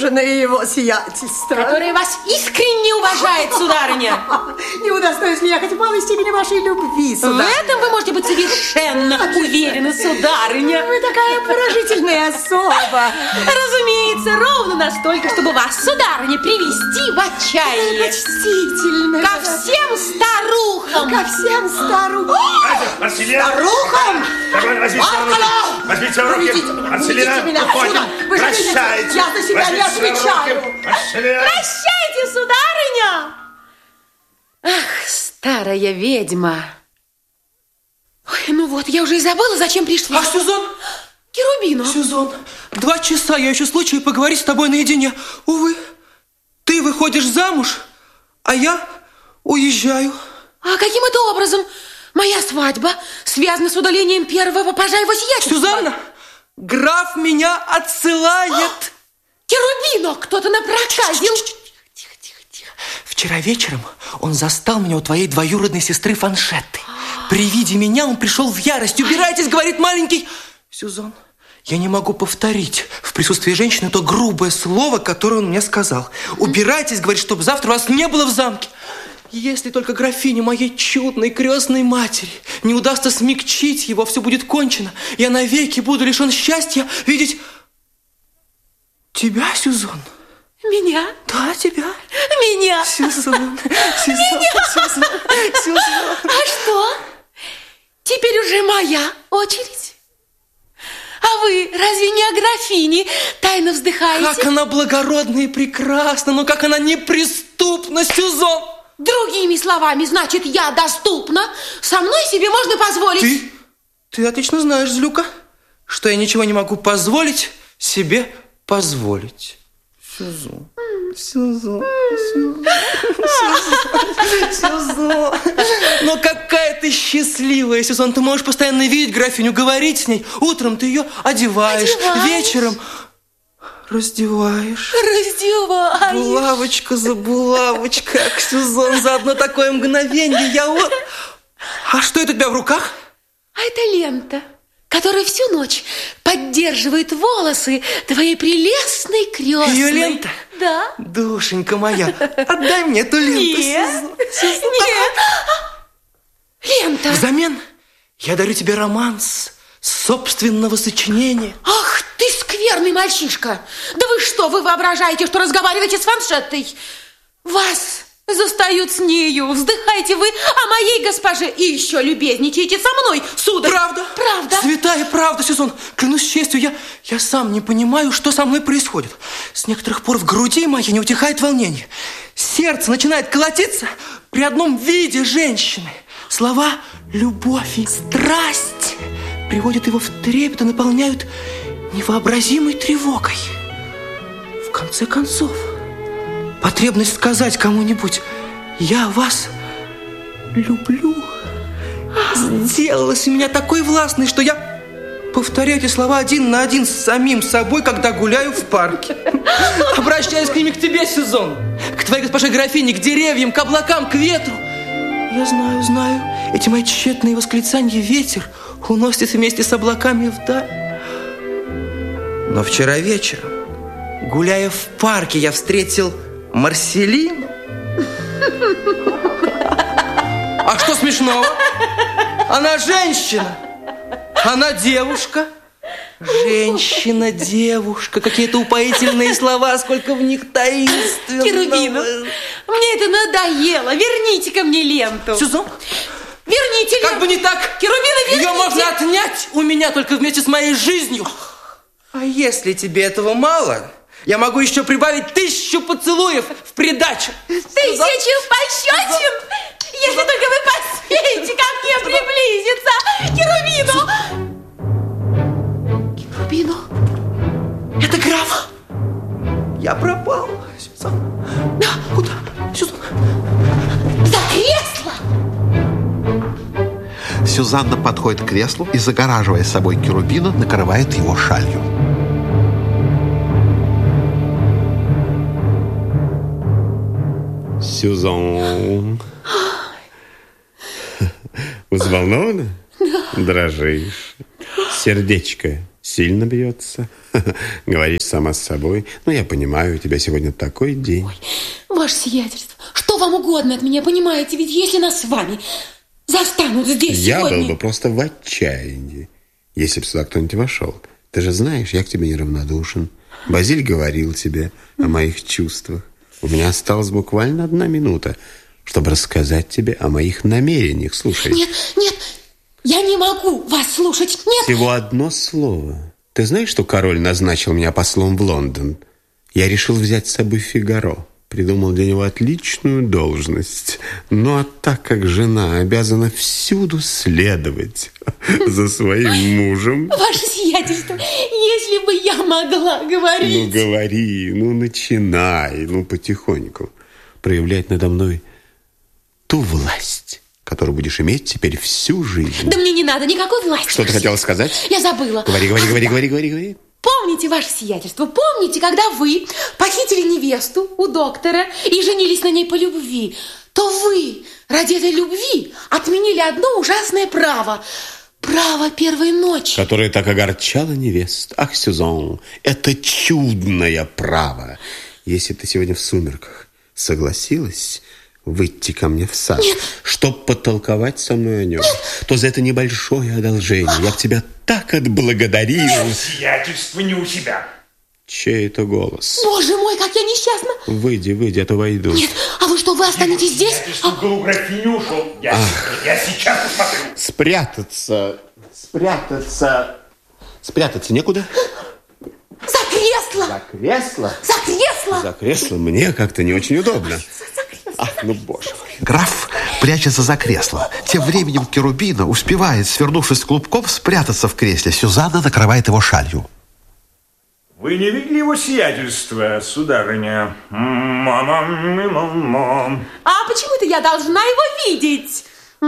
жемчужины его сиятельства. Который вас искренне уважает, сударыня. Не удостоюсь ли я хоть в малой степени вашей любви, сударыня? В этом вы можете быть совершенно уверены, сударыня. Вы такая поражительная особа. Разумеется, ровно настолько, чтобы вас, сударыня, привести в отчаяние. Почтительно. Ко всем старухам. Ко всем старухам. Старухам? Возьмите в руки. Марселина, уходим. Прощайте. Я за себя не отвечаю. Прощайте, сударыня. Ах, старая ведьма. Ой, ну вот, я уже и забыла, зачем пришла. А Сюзан? Керубину. Сюзан, 2 часа я ищу случая поговорить с тобой наедине. Увы, ты выходишь замуж, а я уезжаю. А каким это образом моя свадьба связана с удалением первого пажа его сиятельства? Сюзанна, граф меня отсылает. Керубино, кто-то напроказил. Тихо. Вчера вечером он застал меня у твоей двоюродной сестры Фаншетты. При виде меня он пришел в ярость. Убирайтесь, говорит маленький. Сюзан, я не могу повторить в присутствии женщины то грубое слово, которое он мне сказал. Убирайтесь, говорит, чтобы завтра вас не было в замке. Если только графине, моей чудной крестной матери, не удастся смягчить его, все будет кончено. Я навеки буду лишен счастья видеть тебя, Сюзан. Меня? Да, тебя. Меня. Сюзан. А что? Теперь уже моя очередь. А вы разве не о графине тайно вздыхаете? Как она благородна и прекрасна, но как она неприступна, Сюзан. Другими словами, значит, я доступна. Со мной себе можно позволить. Ты отлично знаешь, Злюка, что я ничего не могу позволить себе позволить. Сюзан. Но какая ты счастливая, Сюзан. Ты можешь постоянно видеть графиню, говорить с ней. Утром ты ее одеваешь. Вечером раздеваешь. Булавочка за булавочкой. Ах, Сюзан, за одно такое мгновенье я вот... А что это у тебя в руках? А это лента, которая всю ночь поддерживает волосы твоей прелестной крестной. Ее лента? Да. Душенька моя, отдай мне эту ленту. Нет. Лента. Взамен я дарю тебе романс собственного сочинения. Ах, ты скверный мальчишка. Да вы что, вы воображаете, что разговариваете с Фаншеттой? Вас застают с нею. Вздыхаете вы о моей госпоже и еще любезничаете со мной, сударь. Правда? Правда. Святая правда, Сюзан. Клянусь честью, я сам не понимаю, что со мной происходит. С некоторых пор в груди моей не утихает волнение. Сердце начинает колотиться при одном виде женщины. Слова «любовь» и «страсть» приводят его в трепет и наполняют невообразимой тревогой. В конце концов, потребность сказать кому-нибудь «я вас люблю» сделалась у меня такой властной, что я повторяю эти слова один на один с самим собой, когда гуляю в парке. Обращаюсь к ними к тебе, Сюзан, к твоей госпоже графине, к деревьям, к облакам, к ветру. Я знаю, эти мои тщетные восклицания ветер уносит вместе с облаками вдаль. Но вчера вечером, гуляя в парке, я встретил Марселину. А что смешного? Она женщина, она девушка. Женщина-девушка, какие-то упоительные слова, сколько в них таинственного. Керубину, мне это надоело. Верните-ка мне ленту. Сюзан? Верните ленту. Как бы не так. Керубина, верните. Ее можно отнять у меня только вместе с моей жизнью. А если тебе этого мало, я могу еще прибавить 1000 поцелуев в придачу. 1000 пощечин? Если только вы посмеете ко мне приблизиться. Керубину! Керубину? Это граф. Я пропал. Сюзан. Куда? Сюзан. За кресло! Сюзанна подходит к креслу и, загораживая собой Керубина, накрывает его шалью. Сюзан. Взволнована? Да. Дрожишь. Сердечко Сильно бьется. Говоришь сама с собой. Ну, я понимаю, у тебя сегодня такой день. Ой, ваше сиятельство, что вам угодно от меня, понимаете? Ведь если нас с вами застанут здесь сегодня... Я был бы просто в отчаянии, если бы сюда кто-нибудь вошел. Ты же знаешь, я к тебе неравнодушен. Базиль говорил тебе о моих чувствах. У меня осталась буквально 1 минута, чтобы рассказать тебе о моих намерениях. Слушай. Нет, я не могу вас слушать. Нет. Всего одно слово. Ты знаешь, что король назначил меня послом в Лондон? Я решил взять с собой Фигаро. Придумал для него отличную должность. Ну, а так как жена обязана всюду следовать за своим мужем... Ваше сиятельство, если бы я могла говорить... Ну, говори, ну, начинай, ну, потихоньку. Проявлять надо мной ту власть, которую будешь иметь теперь всю жизнь. Да мне не надо никакой власти. Что ты хотела сказать? Я забыла. Говори. Помните, ваше сиятельство, помните, когда вы похитили невесту у доктора и женились на ней по любви, то вы ради этой любви отменили одно ужасное право. Право первой ночи. Которое так огорчало невест. Ах, Сюзан, это чудное право. Если ты сегодня в сумерках согласилась выйти ко мне в сад, чтоб потолковать со мной о нем, то за это небольшое одолжение я тебя так отблагодарил. Сиятельство не у себя. Чей это голос? Боже мой, как я несчастна. Выйди, а то войду. Нет, а вы что, вы останетесь здесь? Сиятельство был графиню ушел. Я сейчас посмотрю. Спрятаться некуда? За кресло. За кресло? За кресло. За кресло мне как-то не очень удобно. Ну, боже мой. Граф прячется за кресло. Тем временем Керубина успевает, свернувшись клубком, спрятаться в кресле. Сюзанна накрывает его шалью. Вы не видели его сиятельство, сударыня? Мама. А почему-то я должна его видеть.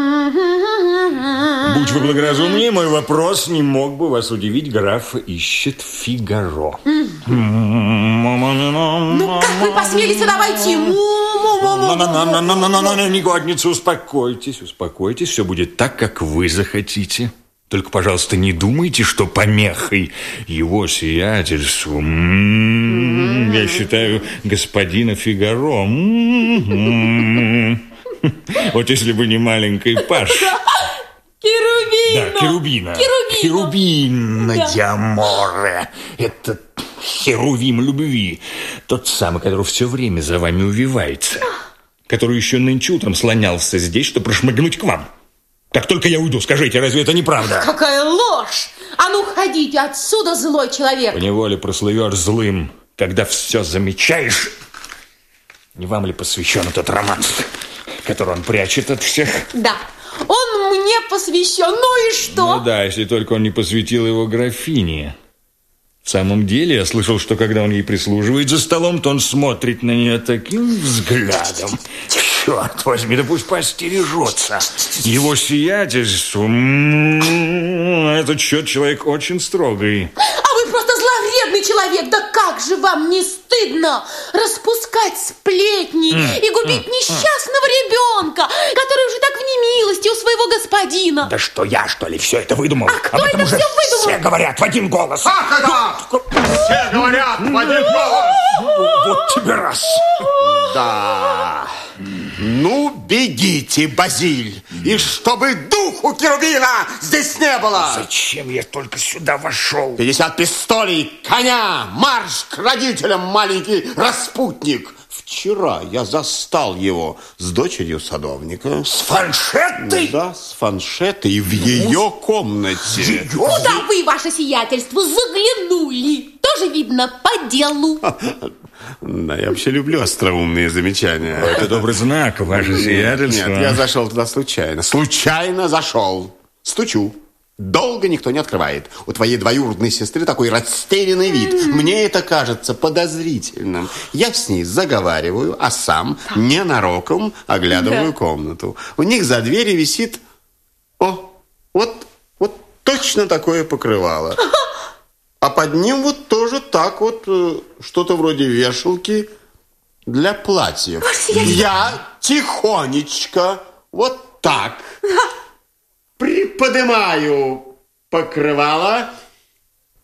Будь вы благоразумнее, мой вопрос не мог бы вас удивить. Граф ищет Фигаро. Ну, как вы посмели сюда войти? Негодница, успокойтесь, все будет так, как вы захотите. Только, пожалуйста, не думайте, что помехой его сиятельству я считаю господина Фигаро. Вот если бы не маленький Паш. Керубина. Да, Керубина море. Это херувим любви. Тот самый, который все время за вами увивается. Который еще нынче утром слонялся здесь, чтобы прошмыгнуть к вам. Как только я уйду, скажите, разве это неправда? Какая ложь! А ну, ходите отсюда, злой человек. Поневоле прослывешь злым, когда все замечаешь. Не вам ли посвящен этот роман, который он прячет от всех? Да, он мне посвящен. Ну и что? Ну да, если только он не посвятил его графине. В самом деле, я слышал, что когда он ей прислуживает за столом, то он смотрит на нее таким взглядом. Черт возьми, да пусть поостережется. Его сиятельство, на этот счет человек очень строгий. А вы просто зловредный человек. Да как же вам не стыдно распускать сплетни и губить несчастного ребенка, который уже так в немилости у своего господина? Да что я, что ли, все это выдумал? А кто это все выдумал? Все говорят в один голос. Все говорят в один голос. Вот тебе раз. Да. Ну, бегите, Базиль. И чтобы духу Керубина здесь не было. Зачем я только сюда вошел? 50 пистолей, коня, марш к родителям, маленький распутник. Вчера я застал его с дочерью садовника. С фаншеттой? Да, с фаншетой в ее комнате. Куда вы, ваше сиятельство, заглянули? Тоже видно по делу. Да, я вообще люблю остроумные замечания. Это добрый знак, ваше сиятельство. Нет, я зашел туда случайно. Случайно зашел. Стучу. Долго никто не открывает. У твоей двоюродной сестры такой растерянный вид. Мне это кажется подозрительным. Я с ней заговариваю, а сам ненароком оглядываю комнату. У них за дверью висит... вот точно такое покрывало. А под ним вот тоже так вот что-то вроде вешалки для платьев. Я тихонечко вот так приподнимаю покрывало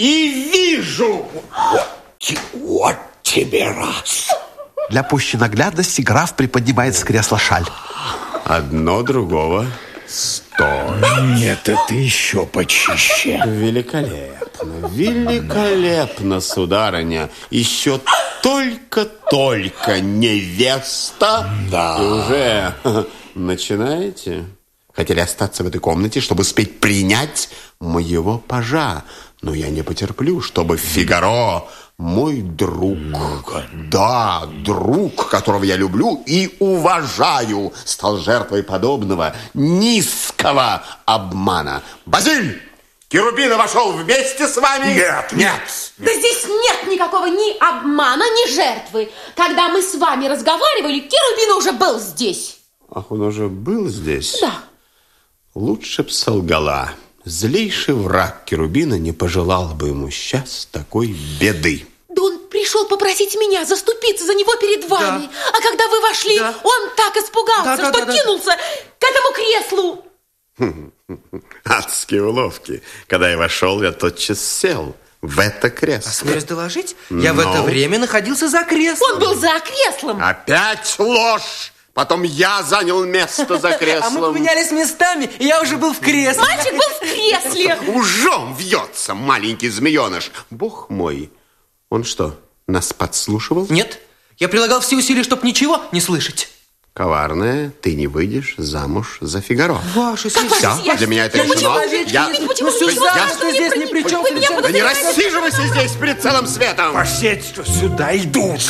и вижу. Вот тебе раз. Для пущей наглядности граф приподнимает с кресла шаль. Одно другого стоит. Нет, это еще почище. Великолепно, великолепно, сударыня. Еще только-только невеста. Да. И уже начинаете? Хотели остаться в этой комнате, чтобы успеть принять моего пажа. Но я не потерплю, чтобы Фигаро, мой друг, да, друг, которого я люблю и уважаю, стал жертвой подобного низкого обмана. Базиль! Керубина вошел вместе с вами? Нет. Нет. Да здесь нет никакого ни обмана, ни жертвы. Когда мы с вами разговаривали, Керубин уже был здесь. Ах, он уже был здесь? Да. Лучше б солгала. Злейший враг Керубина не пожелал бы ему сейчас такой беды. Да он пришел попросить меня заступиться за него перед вами. Да. А когда вы вошли, да, он так испугался, что кинулся к этому креслу. Адские уловки. Когда я вошел, я тотчас сел в это кресло. Осмелюсь доложить, я в это время находился за креслом. Он был за креслом. Опять ложь! Потом я занял место за креслом. А мы поменялись местами, и я уже был в кресле. Мальчик был в кресле. Ужом вьется маленький змееныш. Бог мой, он что, нас подслушивал? Нет, я прилагал все усилия, чтобы ничего не слышать. Коварная, ты не выйдешь замуж за Фигаро. Ваша Все, для меня это решено. Почему здесь ни при чем? Да не рассиживайся здесь перед целым светом. Ваше что сюда идут.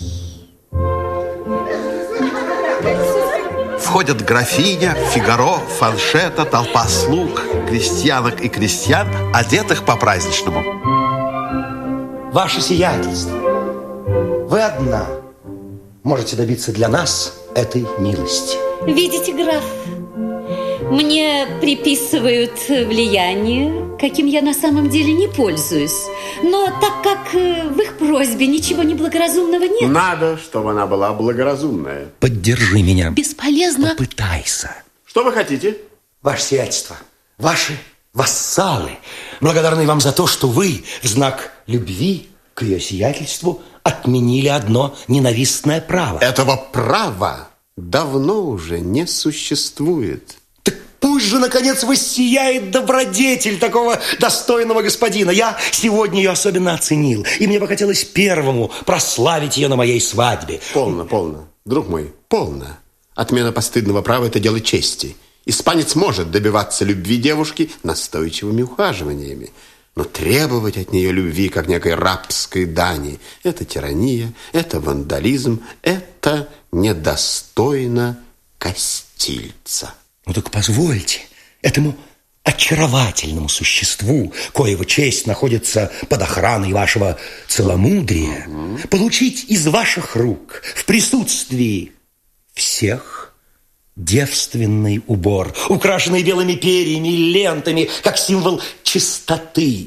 Входят графиня, Фигаро, Фаншетта, толпа слуг, крестьянок и крестьян, одетых по-праздничному. Ваше сиятельство, вы одна можете добиться для нас этой милости. Видите, граф, мне приписывают влияние, каким я на самом деле не пользуюсь. Но так как в их просьбе ничего неблагоразумного нет... Надо, чтобы она была благоразумная. Поддержи меня. Бесполезно. Попытайся. Что вы хотите? Ваше сиятельство, ваши вассалы благодарны вам за то, что вы в знак любви к ее сиятельству отменили одно ненавистное право. Этого права давно уже не существует. Так пусть же, наконец, воссияет добродетель такого достойного господина. Я сегодня ее особенно оценил, и мне бы хотелось первому прославить ее на моей свадьбе. Полно, друг мой, полно. Отмена постыдного права – это дело чести. Испанец может добиваться любви девушки настойчивыми ухаживаниями. Но требовать от нее любви, как некой рабской дани, это тирания, это вандализм, это недостойно Кастильца. Ну так позвольте этому очаровательному существу, коего честь находится под охраной вашего целомудрия, получить из ваших рук в присутствии всех девственный убор, украшенный белыми перьями и лентами, как символ чистоты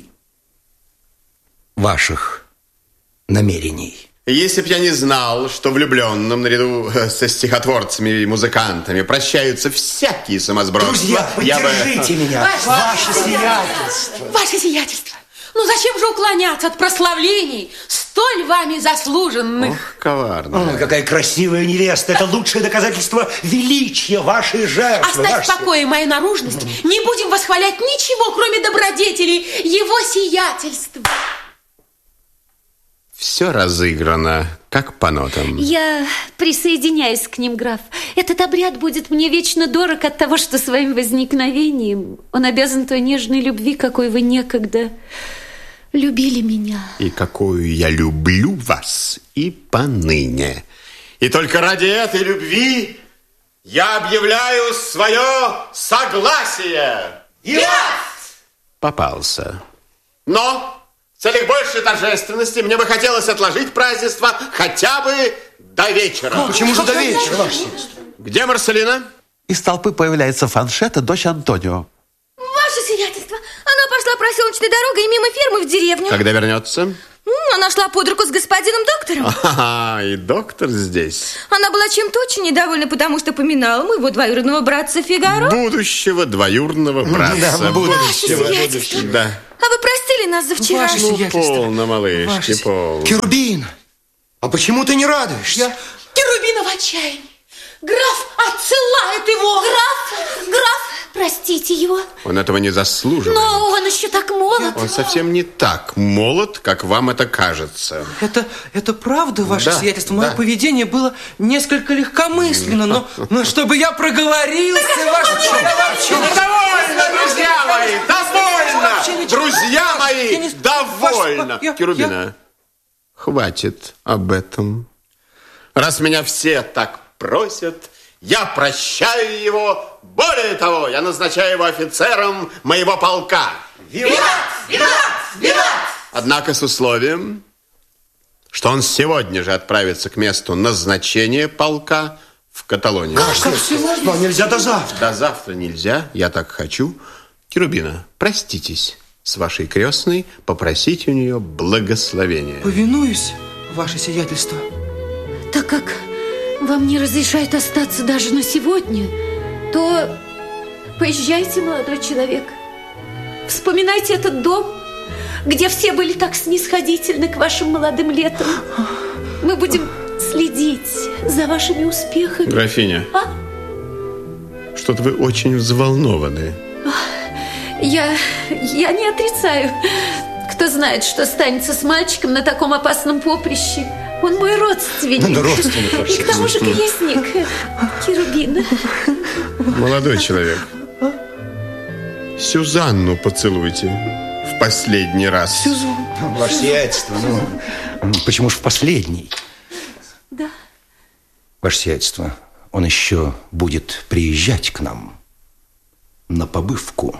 ваших намерений. Если б я не знал, что влюбленным наряду со стихотворцами и музыкантами прощаются всякие сумасбродства... Друзья, поддержите меня, ваше сиятельство. Ваше сиятельство, ну зачем же уклоняться от прославлений, столь вами заслуженных? Ох, коварно. О, какая красивая невеста. Это лучшее доказательство величия вашей жертвы. Оставь в покое мою наружность. Не будем восхвалять ничего, кроме добродетелей его сиятельства. Все разыграно, как по нотам. Я присоединяюсь к ним, граф. Этот обряд будет мне вечно дорог от того, что своим возникновением он обязан той нежной любви, какой вы некогда любили меня. И какую я люблю вас и поныне. И только ради этой любви я объявляю свое согласие. Попался. Но в целях большей торжественности мне бы хотелось отложить празднество хотя бы до вечера. Почему же до вечера, ваше сиятельство? Где Марселина? Из толпы появляется Фаншетта, дочь Антонио. Ваше сиятельство, она пошла проселочной дорогой мимо фермы в деревню. Когда вернется? Она шла под руку с господином доктором. Ага, и доктор здесь. Она была чем-то очень недовольна, потому что поминала моего двоюродного братца Фигаро. Будущего двоюродного братца. Ваше сиятельство. Да. А вы простили нас за вчера? Ваше сиятельство. Полно, малышки, Ваше полно. Керубин, а почему ты не радуешься? Керубина в отчаянии. Граф отсылает его. Граф, простите его. Он этого не заслуживает. Но он еще так молод. Он совсем не так молод, как вам это кажется. Это правда, ваше Да, сиятельство? Мое да. поведение было несколько легкомысленно, но чтобы я проговорился, ваше... Довольно, друзья мои, довольно! Друзья мои, довольно! Керубина, хватит об этом. Раз меня все так просят, я прощаю его. Более того, я назначаю его офицером моего полка. Виват! Однако с условием, что он сегодня же отправится к месту назначения полка в Каталонию. Но нельзя до завтра. До завтра нельзя, я так хочу. Керубина, проститесь с вашей крестной, попросите у нее благословения. Повинуюсь, ваше сиятельство. Так как вам не разрешают остаться даже на сегодня, то поезжайте, молодой человек. Вспоминайте этот дом, где все были так снисходительны к вашим молодым летам. Мы будем следить за вашими успехами. Графиня, что-то вы очень взволнованы. Я не отрицаю. Кто знает, что станется с мальчиком на таком опасном поприще. Он мой родственник. Ну, родственник, И к тому же крестник Керубина. Молодой человек, Сюзанну поцелуйте в последний раз. Ваше сиятельство, почему же в последний? Да. Ваше сиятельство, он еще будет приезжать к нам на побывку.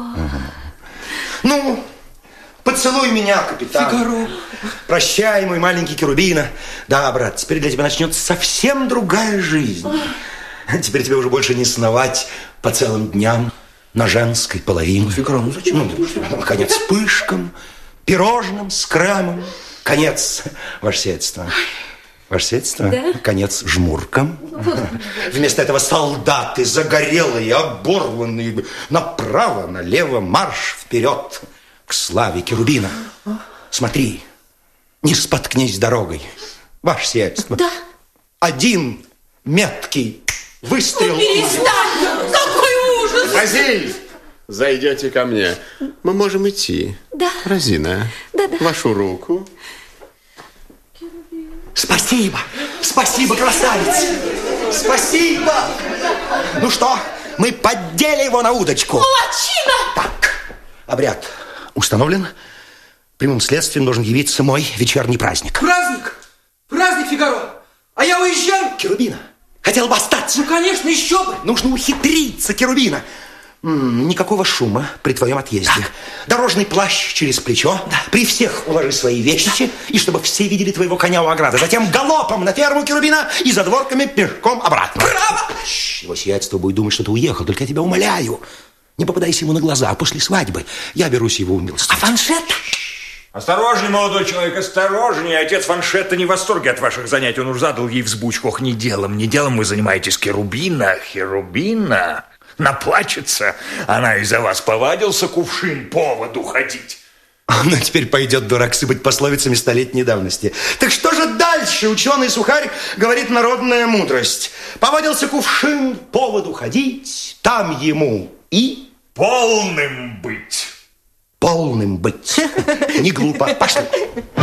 Ну, поцелуй меня, капитан. Фигаро. Прощай, мой маленький Керубина. Да, брат, теперь для тебя начнется совсем другая жизнь. Теперь тебе уже больше не сновать по целым дням на женской половине. Фигаро, ну зачем? Конец пышкам, пирожным с кремом. Конец, ваше сиятельство. Ваше сиятельство, Да? конец жмуркам. Вместо этого солдаты загорелые, оборванные, направо, налево, марш вперед к славе Керубина. Смотри, не споткнись дорогой. Ваше сиятельство. Да. Один меткий выстрел. Перестань! Какой ужас! Базиль, зайдете ко мне. Мы можем идти. Да. Розина, Да-да. вашу руку. Спасибо, спасибо, красавец. Спасибо. Ну что, мы поддели его на удочку. Молодчина! Так, обряд установлен. Прямым следствием должен явиться мой вечерний праздник. Праздник! Праздник, Фигаро! А я уезжаю! Керубина, хотел бы остаться. Ну, конечно, еще бы! Нужно ухитриться, Керубина. Никакого шума при твоем отъезде. Дорожный плащ через плечо. При всех уложи свои вещи. И чтобы все видели твоего коня у ограды. Затем галопом на ферму, Керубина, и за дворками пешком обратно. Браво! Его сиятельство будет думать, что ты уехал. Только я тебя умоляю. Не попадайся ему на глаза. А после свадьбы я берусь его умилостивить. А Фаншетта? Осторожней, молодой человек, осторожней. Отец Фаншетта не в восторге от ваших занятий. Он уж задал ей взбучку. Ох, не делом вы занимаетесь, Керубина. Керубина наплачется. Она из-за вас повадился кувшин по воду ходить. Ну, теперь пойдет дурак сыпать пословицами столетней давности. Так что же дальше? Ученый сухарь говорит народная мудрость. Повадился кувшин по воду ходить, там ему и... Полным быть. Полным быть. Не глупо. Пошли.